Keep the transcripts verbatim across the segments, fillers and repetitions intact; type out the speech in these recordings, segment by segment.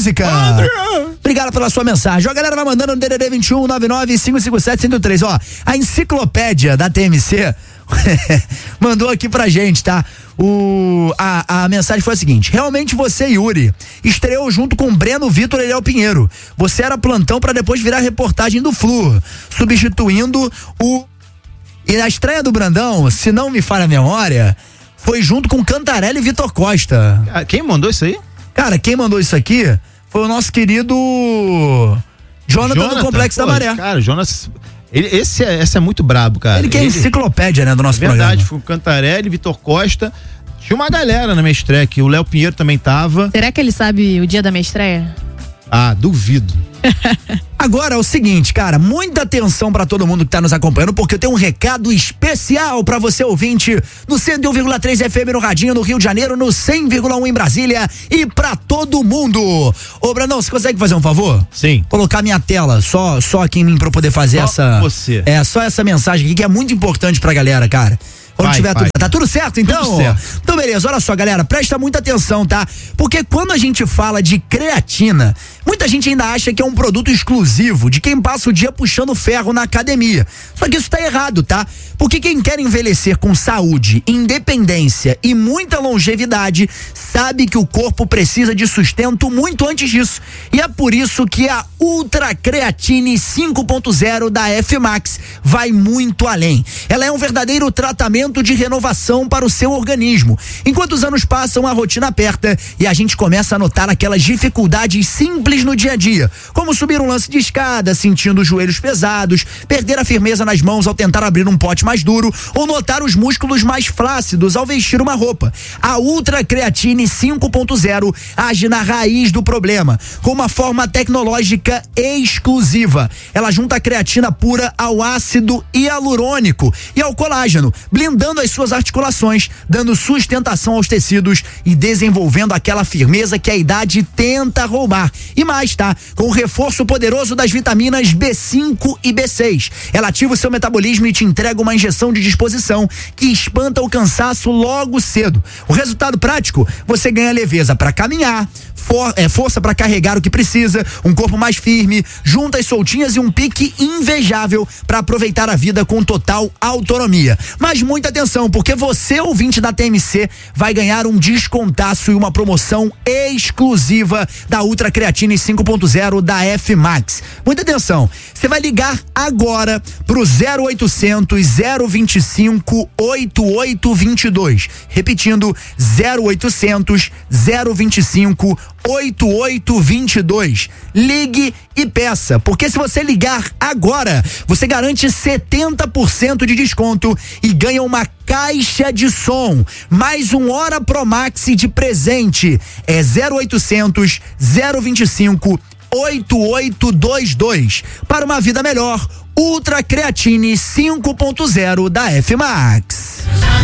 música. Adriano. Obrigado pela sua mensagem. Ó, a galera vai mandando no D D D vinte e um, nove nove cinco cinco sete, cento e três. Ó, a enciclopédia da T M C mandou aqui pra gente, tá? O, a, a mensagem foi a seguinte: realmente você, Yuri, estreou junto com Breno, Vitor e Eliel Pinheiro. Você era plantão pra depois virar reportagem do Flu, substituindo o... E na estreia do Brandão, se não me falha a memória, foi junto com Cantarelli e Vitor Costa. Quem mandou isso aí? Cara, quem mandou isso aqui foi o nosso querido Jonathan, Jonathan do Complexo pô, da Maré. Cara, o Jonas... Ele, esse, é, esse é muito brabo, cara. Ele que é ele, enciclopédia, né, do nosso verdade, programa. Verdade, foi o Cantarelli, Vitor Costa. Tinha uma galera na minha estreia aqui. O Léo Pinheiro também tava. Será que ele sabe o dia da minha estreia? Ah, duvido. Agora é o seguinte, cara, muita atenção pra todo mundo que tá nos acompanhando, porque eu tenho um recado especial pra você, ouvinte, no cento e um vírgula três F M no Radinho, no Rio de Janeiro, no cem vírgula um em Brasília e pra todo mundo. Ô, Brandão, você consegue fazer um favor? Sim. Colocar minha tela só, só aqui em mim pra eu poder fazer só essa... você. É, só essa mensagem aqui que é muito importante pra galera, cara. Quando vai, tiver vai. tudo, tá tudo certo então? Tudo certo. Então beleza, olha só galera, presta muita atenção, tá? Porque quando a gente fala de creatina, muita gente ainda acha que é um produto exclusivo de quem passa o dia puxando ferro na academia. Só que isso tá errado, tá? Porque quem quer envelhecer com saúde, independência e muita longevidade, sabe que o corpo precisa de sustento muito antes disso. E é por isso que a Ultra Creatine cinco ponto zero da F Max vai muito além. Ela é um verdadeiro tratamento de renovação para o seu organismo. Enquanto os anos passam, a rotina aperta e a gente começa a notar aquelas dificuldades simples no dia a dia, como subir um lance de escada, sentindo os joelhos pesados, perder a firmeza nas mãos ao tentar abrir um pote mais duro ou notar os músculos mais flácidos ao vestir uma roupa. A Ultra Creatine cinco ponto zero age na raiz do problema, com uma forma tecnológica exclusiva. Ela junta a creatina pura ao ácido hialurônico e ao colágeno, blindando as suas articulações, dando sustentação aos tecidos e desenvolvendo aquela firmeza que a idade tenta roubar. E mais, tá? Com o reforço poderoso das vitaminas B cinco e B seis. Ela ativa o seu metabolismo e te entrega uma injeção de disposição que espanta o cansaço logo cedo. O resultado prático, você ganha leveza para caminhar, for, é, força para carregar o que precisa, um corpo mais firme, juntas soltinhas e um pique invejável para aproveitar a vida com total autonomia. Mas muita atenção, porque você, ouvinte da T M C, vai ganhar um descontaço e uma promoção exclusiva da Ultra Creatine cinco ponto zero da F Max. Muita atenção, você vai ligar agora pro zero oitocentos, zero vinte e cinco, oitenta e oito vinte e dois. Repetindo, zero oitocentos, zero vinte e cinco, oitenta e oito vinte e dois. Ligue e peça, porque se você ligar agora, você garante setenta por cento de desconto e ganha uma caixa de som, mais um Hora Pro Max de presente. É zero oitocentos, zero vinte e cinco, oitenta e oito vinte e dois. Para uma vida melhor, Ultra Creatine cinco ponto zero da F Max.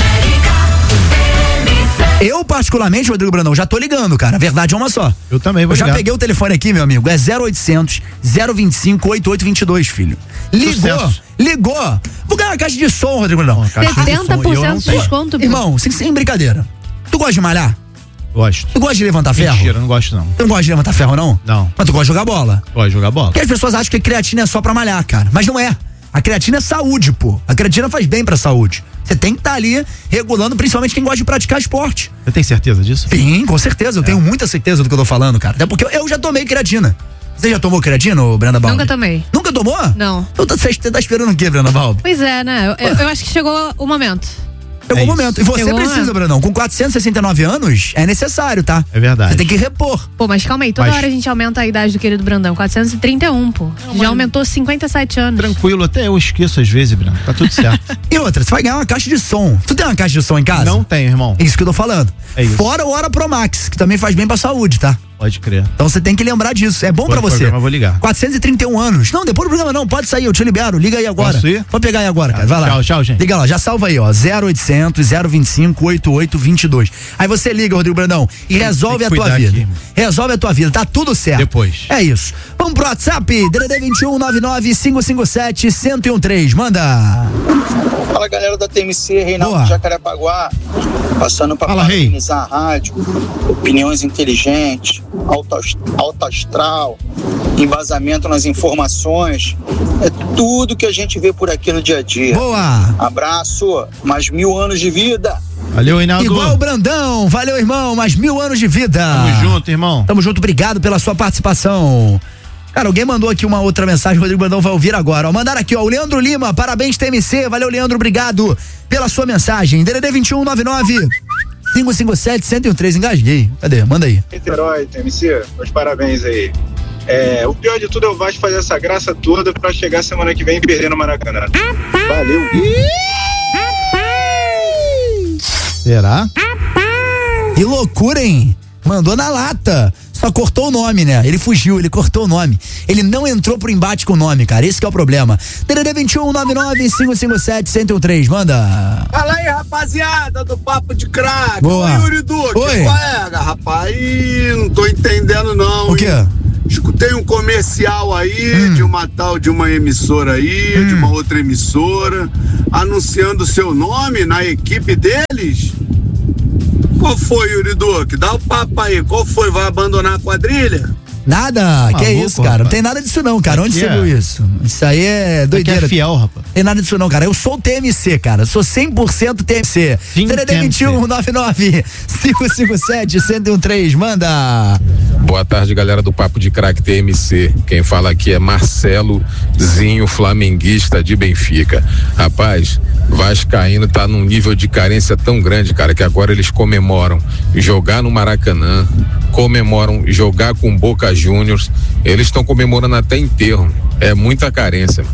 Eu, particularmente, Rodrigo Brandão, já tô ligando, cara. A verdade é uma só. Eu também vou Eu já ligar. peguei o telefone aqui, meu amigo. É zero oitocentos, zero vinte e cinco, oitenta e oito vinte e dois, filho. Ligou, Sucesso. ligou. Vou ganhar uma caixa de som, Rodrigo Brandão. setenta por cento de desconto, Bruno. Irmão, sem, sem brincadeira. Tu gosta de malhar? Gosto. Tu gosta de levantar ferro? Mentira, não gosto não. Tu não gosta de levantar ferro, não? Não. Mas tu gosta de jogar bola? Gosto de jogar bola. Porque as pessoas acham que a creatina é só pra malhar, cara. Mas não é. A creatina é saúde, pô. A creatina faz bem pra saúde. Você tem que estar tá ali regulando, principalmente quem gosta de praticar esporte. Você tem certeza disso? Sim, com certeza. Eu é. tenho muita certeza do que eu tô falando, cara. Até porque eu, eu já tomei creatina. Você já tomou creatina, Brenda Balbi? Nunca tomei. Nunca tomou? Não. Então você tá esperando o quê, Brenda Balbi? Pois é, né? Eu, eu acho que chegou o momento. Chegou o é momento. E você Chegou precisa, um Brandão. Com quatrocentos e sessenta e nove anos, é necessário, tá? É verdade. Você tem que repor. Pô, mas calma aí. Toda Mas- hora a gente aumenta a idade do querido Brandão. quatrocentos e trinta e um, pô. Não, Já mas- aumentou cinquenta e sete anos. Tranquilo, até eu esqueço às vezes, Breno. Tá tudo certo. E outra, você vai ganhar uma caixa de som. Tu tem uma caixa de som em casa? Não tenho, irmão. É isso que eu tô falando. É isso. Fora o Hora Pro Max, que também faz bem pra saúde, tá? Pode crer. Então você tem que lembrar disso. É bom Depois pra do você. programa eu vou ligar. quatrocentos e trinta e um anos. Não, depois do programa não. Pode sair, eu te libero. Liga aí agora. Posso ir? Pode pegar aí agora, cara. Vai lá. Tchau, tchau, gente. Liga lá, já salva aí, ó. zero oitocentos, zero vinte e cinco, oitenta e oito vinte e dois. Aí você liga, Rodrigo Brandão, e resolve a que tua cuidar vida. aqui, irmão. Resolve a tua vida. Tá tudo certo. Depois. É isso. Vamos pro WhatsApp. D D D vinte e um, nove nove cinco cinco sete, um zero um três. Manda. Fala galera da T M C, Reinaldo Boa. de Jacarepaguá. Passando para parabenizar a rádio, opiniões inteligentes, alto, alto astral, embasamento nas informações, é tudo que a gente vê por aqui no dia a dia. Boa! Abraço, mais mil anos de vida. Valeu, Reinaldo. Igual o Brandão, valeu, irmão, mais mil anos de vida. Tamo junto, irmão. Tamo junto, obrigado pela sua participação. Cara, alguém mandou aqui uma outra mensagem, o Rodrigo Brandão vai ouvir agora. Ó, mandaram aqui, ó, o Leandro Lima, parabéns T M C, valeu, Leandro, obrigado pela sua mensagem. D D D vinte e um, nove nove, cinco cinco sete, um zero três, engasguei. Cadê? Manda aí. Herói, T M C, meus parabéns aí. É, o pior de tudo é o Vasco fazer essa graça toda pra chegar semana que vem e perder no Maracanã. Valeu. Será? Que loucura, hein? Mandou na lata. Só cortou o nome, né? Ele fugiu, ele cortou o nome. Ele não entrou pro embate com o nome, cara. Esse que é o problema. D D D vinte e um, nove nove, cinco cinco sete, um zero três, manda. Fala aí, rapaziada do Papo de Crack. Boa. Oi, Yuri Duque. Oi. Qual é, rapaz? Ih, não tô entendendo não. O quê? Hein? Escutei um comercial aí hum. de uma tal de uma emissora aí, hum. de uma outra emissora, anunciando seu nome na equipe deles. Qual foi, Yuri Duque? Dá o papo aí. Qual foi? Vai abandonar a quadrilha? Nada, Maluco, que é isso, cara. rapaz. Não tem nada disso não, cara. Onde Aqui você é. viu isso? Isso aí é doideira. Aqui é fiel, rapaz. Tem nada disso não, cara. Eu sou o T M C, cara. Sou cem por cento T M C. Sim, D D D vinte e um, nove nove, cinco cinco sete, um zero três, manda. Boa tarde, galera do Papo de Crack T M C. Quem fala aqui é Marcelo Zinho, flamenguista de Benfica. Rapaz, vascaíno tá num nível de carência tão grande, cara, que agora eles comemoram jogar no Maracanã, comemoram jogar com Boca Juniors. Eles estão comemorando até enterro. É muita carência.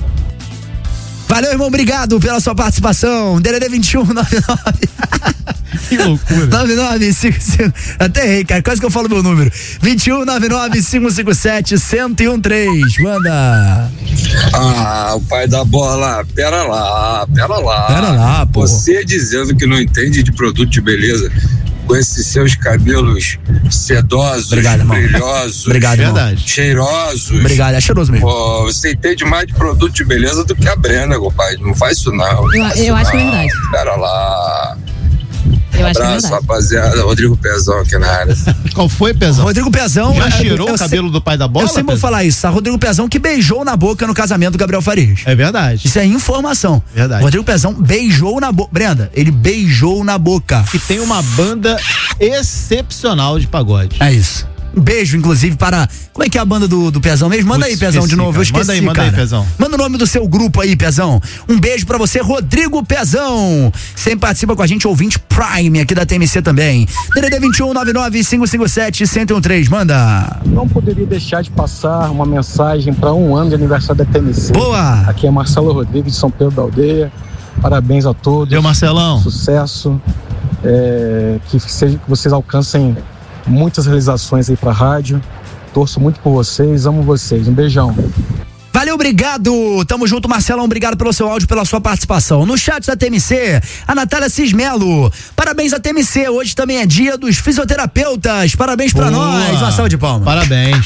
Valeu, irmão, obrigado pela sua participação. D D D vinte e um, nove nove. Que loucura. nove nove cinco cinco. Até errei, cara. Quase que eu falo meu número. vinte e um, nove nove, cinco cinco sete, um zero três. Manda. Ah, o pai da bola. Pera lá, pera lá. Pera lá, pô. Você dizendo que não entende de produto de beleza, com esses seus cabelos sedosos, Obrigado, irmão. brilhosos, Obrigado, irmão. Verdade. cheirosos. Obrigado, é cheiroso mesmo. Pô, você entende mais de produto de beleza do que a Brenda, compadre. Não faz isso não. Eu- Não faz eu isso acho que é não. verdade. Pera lá. Eu acho que é Abraço, verdade. rapaziada. Rodrigo Pezão aqui na área. Qual foi, Pezão? Rodrigo Pezão. Já eu- cheirou eu o cabelo sei- do pai da bola? Eu sempre vou Pezão? falar isso, tá? Rodrigo Pezão que beijou na boca no casamento do Gabriel Farias. É verdade. Isso é informação. Verdade. Rodrigo Pezão beijou na boca. Brenda, ele beijou na boca. E tem uma banda excepcional de pagode. É isso. Um beijo, inclusive, para. Como é que é a banda do, do Pezão mesmo? Manda Putz, aí, Pezão, de esqueci, novo. Eu cara. esqueci, Manda aí, manda aí, cara. Pezão. Manda o nome do seu grupo aí, Pezão. Um beijo pra você, Rodrigo Pezão. Sempre participa com a gente, ouvinte Prime aqui da T M C também. D D D vinte e um, nove nove, cinco cinco sete, um zero três. Manda. Não poderia deixar de passar uma mensagem para um ano de aniversário da T M C. Boa! Aqui é Marcelo Rodrigues de São Pedro da Aldeia. Parabéns a todos. Deu, Marcelão. Sucesso. É, que, seja, que vocês alcancem muitas realizações aí pra rádio. Torço muito por vocês, amo vocês. Um beijão. Valeu, obrigado. Tamo junto, Marcelão. Obrigado pelo seu áudio, pela sua participação. No chat da T M C, a Natália Cismelo. Parabéns à T M C. Hoje também é dia dos fisioterapeutas. Parabéns pra Boa. nós. Uma salva de palmas. Parabéns.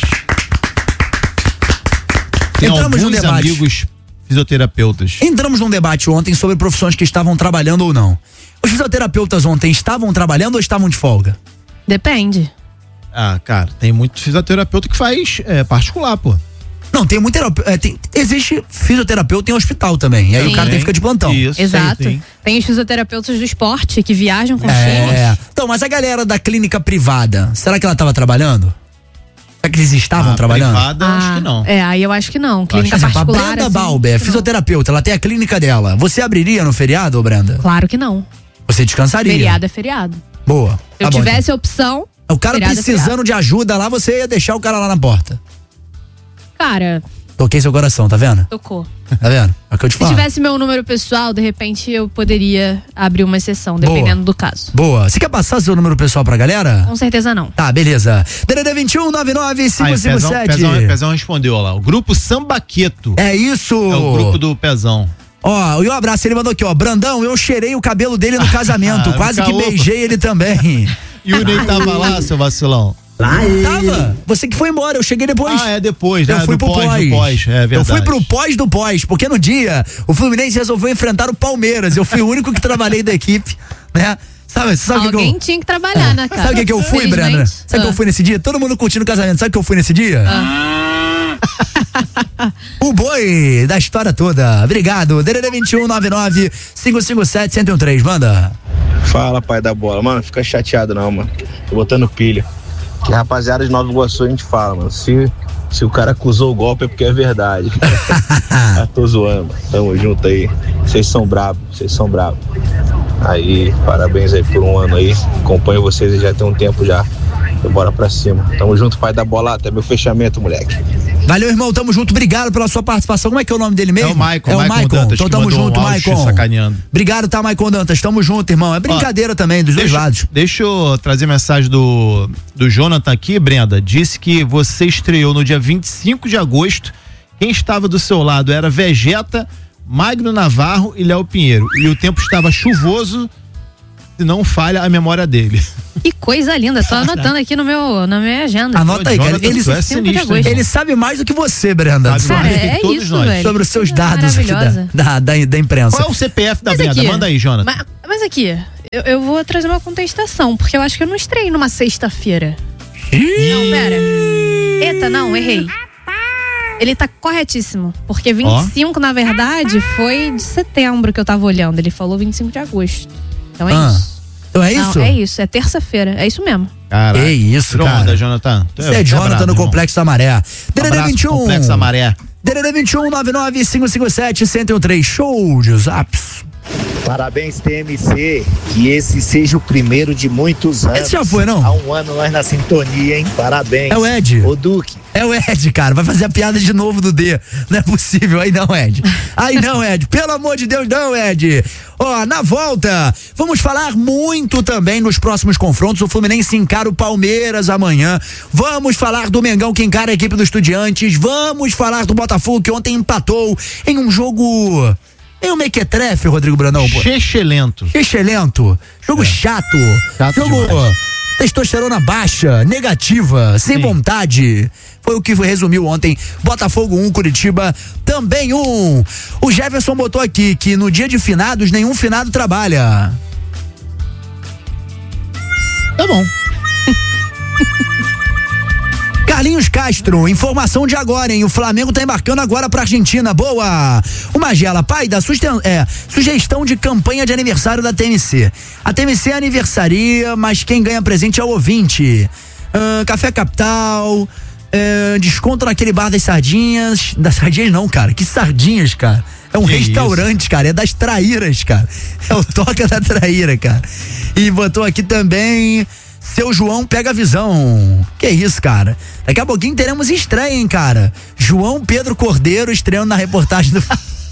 Tem Entramos num alguns debate. amigos fisioterapeutas. Entramos num debate ontem sobre profissões que estavam trabalhando ou não. Os fisioterapeutas ontem estavam trabalhando ou estavam de folga? Depende. Ah, cara, tem muito fisioterapeuta que faz é, particular, pô. Não, tem muito terapeuta. É, tem- existe fisioterapeuta em hospital também. E aí Sim. o cara tem que ficar de plantão. Isso, Exato. tem, tem. Tem os fisioterapeutas do esporte que viajam com times. É. Então, mas a galera da clínica privada, será que ela estava trabalhando? Será que eles estavam Ah, trabalhando? privada, acho que não. É, aí eu acho que não. Clínica Por exemplo, a particular. Brenda assim, Balber, é não. fisioterapeuta, ela tem a clínica dela. Você abriria no feriado, ô Brenda? Claro que não. Você descansaria. Feriado é feriado. Boa. Se eu Tá bom, tivesse a opção. então. O cara feriado é precisando feriado. de ajuda lá, você ia deixar o cara lá na porta. Cara, Toquei seu coração, tá vendo? tocou. Tá vendo? É o que eu te Se falo. tivesse meu número pessoal, de repente eu poderia abrir uma exceção, dependendo do caso. Boa. Você quer passar seu número pessoal pra galera? Com certeza não. Tá, beleza. D D D vinte e um, nove nove, cinco Aí, cinco Pezão, sete. Pezão, Pezão respondeu ó lá. O grupo Sambaqueto. É isso. É o grupo do Pezão. Ó, e um abraço, ele mandou aqui, ó. Brandão, eu cheirei o cabelo dele no casamento. Quase que Caô. beijei ele também. E o Ney tava lá, seu vacilão. Tava. Você que foi embora, eu cheguei depois. Ah, é depois, Eu né? fui do pro pós, pós. do pós, é verdade. Eu fui pro pós do pós, porque no dia o Fluminense resolveu enfrentar o Palmeiras. Eu fui o único que trabalhei da equipe, né? Sabe, sabe Alguém que eu... tinha que trabalhar, é. né, cara? Sabe o que, que eu fui, Brenda? Sabe o ah. que eu fui nesse dia? Todo mundo curtindo o casamento. Sabe o que eu fui nesse dia? Ah. O boi da história toda. Obrigado. D D D vinte e um, nove nove, cinco cinco sete, um zero um três. Manda. Fala, pai da bola. Mano, fica chateado não, mano. Tô botando pilha. Que rapaziada de Nova Iguaçu a gente fala, mano. Se, se o cara acusou o golpe é porque é verdade. Ah, tô zoando. Tamo junto aí. Vocês são bravos, vocês são bravos. Aí, parabéns aí por um ano aí. Acompanho vocês já tem um tempo já. E bora pra cima. Tamo junto, pai da bola. Até meu fechamento, moleque. Valeu, irmão, tamo junto, obrigado pela sua participação. Como é que é o nome dele mesmo? É o Maicon, é o Maicon Maicon. Dantas, Então que tamo mandou junto, um áudio Maicon. sacaneando. Obrigado, tá, Maicon Dantas, tamo junto, irmão. É brincadeira Ó, também, dos deixa, dois lados. Deixa eu trazer mensagem do, do Jonathan aqui, Brenda. Disse que você estreou no dia vinte e cinco de agosto. Quem estava do seu lado era Vegeta, Magno Navarro e Léo Pinheiro. E o tempo estava chuvoso, se não falha a memória dele. Que coisa linda, tô anotando aqui no meu, na minha agenda. Anota aí, cara. Ele, é sinistro, ele sabe mais do que você, Brenda. Sabe cara, mais do que é todos isso, nós. velho. Sobre os seus Que dados aqui da, da, da, da imprensa. Qual é o C P F da Mas Brenda? aqui, Manda aí, Jonathan. Mas, mas aqui, eu, eu vou trazer uma contestação, porque eu acho que eu não estrei numa sexta-feira. Não, pera. Eita, não, errei. Ele tá corretíssimo, porque vinte e cinco, oh. na verdade, foi de setembro que eu tava olhando. Ele falou vinte e cinco de agosto. Então é ah. isso. Então é não, isso? É isso, é terça-feira, é isso mesmo. Caraca. É isso, cara. Onda, Jonathan. Você é, é Jonathan bravo, no irmão. Complexo da Maré. D D D vinte e um. Complexo da Maré. D D D vinte e um, nove nove, cinco cinco sete, um zero um três. Show de zaps. Parabéns, T M C. Que esse seja o primeiro de muitos anos. Esse já foi, não? Há um ano nós na sintonia, hein? Parabéns. É o Ed. O Duque. É o Ed, cara. Vai fazer a piada de novo do D. Não é possível. Aí não, Ed. Aí não, Ed. Pelo amor de Deus, não, Ed. Ó, na volta, vamos falar muito também nos próximos confrontos. O Fluminense encara o Palmeiras amanhã. Vamos falar do Mengão que encara a equipe do Estudiantes. Vamos falar do Botafogo que ontem empatou em um jogo... É um mequetrefe, Rodrigo Brandão. Chechelento. Chechelento. Jogo é. chato. Chato Jogo demais. Testosterona baixa, negativa, sem Sim. vontade. Foi o que resumiu ontem. Botafogo um, Curitiba também um. O Jefferson botou aqui que no dia de finados, nenhum finado trabalha. Tá bom. Carlinhos Castro, informação de agora, hein? O Flamengo tá embarcando agora pra Argentina. Boa! O Magela, pai, da susten- é, sugestão de campanha de aniversário da T M C. A T M C aniversaria, mas quem ganha presente é o ouvinte. Uh, Café Capital, uh, desconto naquele bar das sardinhas. Das sardinhas não, cara. Que sardinhas, cara? É um que restaurante, isso? Cara. É das traíras, cara. É o Toca da Traíra, cara. E botou aqui também... Seu João pega a visão. Que isso, cara? Daqui a pouquinho teremos estreia, hein, cara? João Pedro Cordeiro estreando na reportagem do...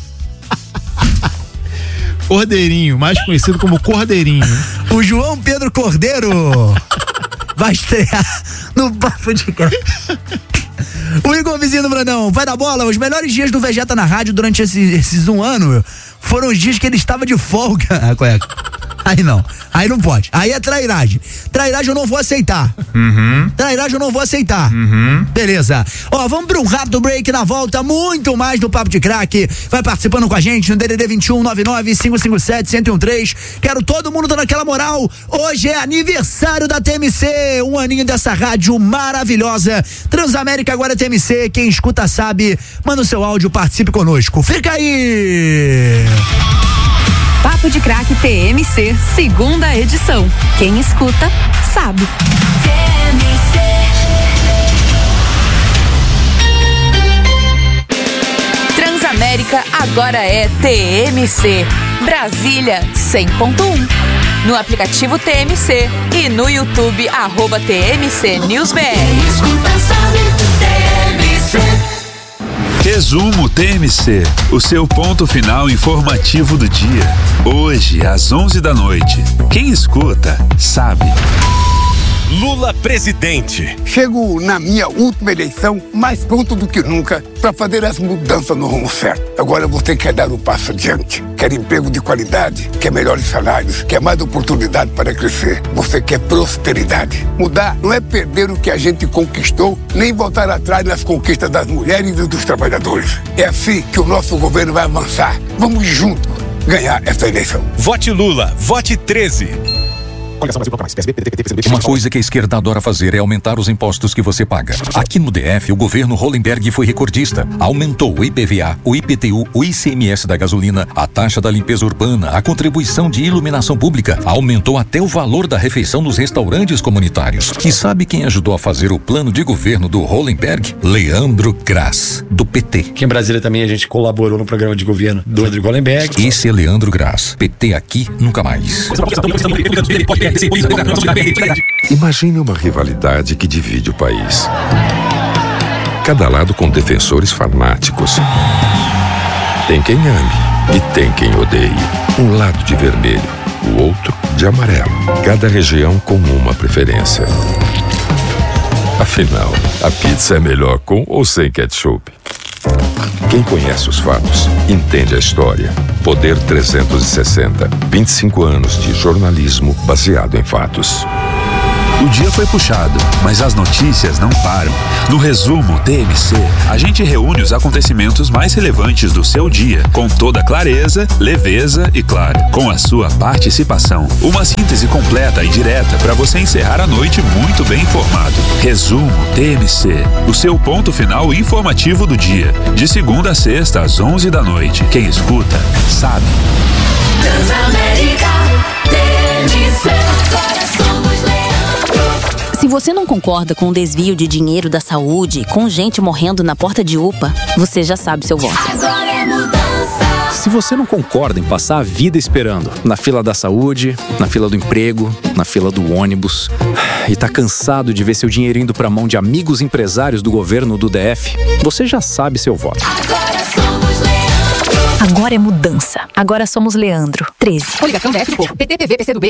Cordeirinho, mais conhecido como Cordeirinho. O João Pedro Cordeiro vai estrear no Papo de Cara. O Igor Vizinho do Brandão, vai dar bola. Os melhores dias do Vegeta na rádio durante esse, esses um ano foram os dias que ele estava de folga. Ah, qual é? Aí não, aí não pode, aí é trairagem. Trairagem eu não vou aceitar. Uhum. Trairagem eu não vou aceitar. Uhum. Beleza. Ó, vamos para um rápido break. Na volta, muito mais do Papo de Craque. Vai participando com a gente no D D D vinte e um, nove nove, cinco cinco sete, um zero um três. Quero todo mundo dando aquela moral. Hoje é aniversário da T M C. Um aninho dessa rádio maravilhosa. Transamérica agora é T M C. Quem escuta sabe. Manda o seu áudio, participe conosco. Fica aí! Papo de Craque T M C, segunda edição. Quem escuta, sabe. T M C. Transamérica agora é T M C. Brasília cem ponto um. No aplicativo T M C e no YouTube, arroba T M C News B R. Quem escuta, sabe. T M C. Resumo T M C, o seu ponto final informativo do dia. Hoje, às onze da noite. Quem escuta, sabe. Lula presidente. Chego na minha última eleição mais pronto do que nunca para fazer as mudanças no rumo certo. Agora você quer dar um passo adiante, quer emprego de qualidade, quer melhores salários, quer mais oportunidade para crescer. Você quer prosperidade. Mudar não é perder o que a gente conquistou, nem voltar atrás nas conquistas das mulheres e dos trabalhadores. É assim que o nosso governo vai avançar. Vamos juntos ganhar essa eleição. Vote Lula, vote treze. Uma coisa que a esquerda adora fazer é aumentar os impostos que você paga. Aqui no D F, o governo Hollenberg foi recordista. Aumentou o I P V A, o I P T U, o I C M S da gasolina, a taxa da limpeza urbana, a contribuição de iluminação pública. Aumentou até o valor da refeição nos restaurantes comunitários. E sabe quem ajudou a fazer o plano de governo do Hollenberg? Leandro Grass, do P T. Aqui em Brasília também a gente colaborou no programa de governo do Rodrigo Hollenberg. Esse é Leandro Grass. P T aqui, nunca mais. Imagine uma rivalidade que divide o país. Cada lado com defensores fanáticos. Tem quem ame e tem quem odeie. Um lado de vermelho, o outro de amarelo. Cada região com uma preferência. Afinal, a pizza é melhor com ou sem ketchup? Quem conhece os fatos, entende a história. Poder trezentos e sessenta. vinte e cinco anos de jornalismo baseado em fatos. O dia foi puxado, mas as notícias não param. No resumo T M C, a gente reúne os acontecimentos mais relevantes do seu dia, com toda clareza, leveza e, claro, com a sua participação. Uma síntese completa e direta para você encerrar a noite muito bem informado. Resumo T M C, o seu ponto final informativo do dia. De segunda a sexta, às onze da noite. Quem escuta, sabe. Transamérica, T M C, agora somos Leandro. Se você não concorda com o desvio de dinheiro da saúde, com gente morrendo na porta de U P A, você já sabe seu voto. Agora é mudança. Se você não concorda em passar a vida esperando na fila da saúde, na fila do emprego, na fila do ônibus, e tá cansado de ver seu dinheiro indo pra mão de amigos empresários do governo do D F, você já sabe seu voto. Agora somos Leandro. Agora é mudança. Agora somos Leandro. treze. Coligação D F do Povo. P T, P V, P C do B,